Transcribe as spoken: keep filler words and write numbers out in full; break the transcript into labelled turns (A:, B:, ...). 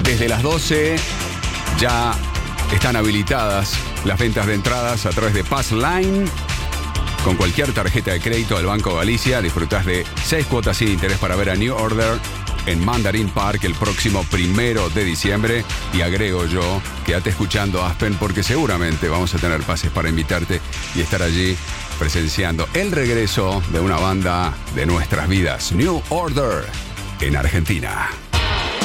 A: Desde las doce ya están habilitadas las ventas de entradas a través de Passline. Con cualquier tarjeta de crédito del Banco Galicia disfrutás de seis cuotas sin interés para ver a New Order en Mandarin Park el próximo primero de diciembre. Y agrego yo, quédate escuchando Aspen porque seguramente vamos a tener pases para invitarte y estar allí presenciando el regreso de una banda de nuestras vidas, New Order, en Argentina.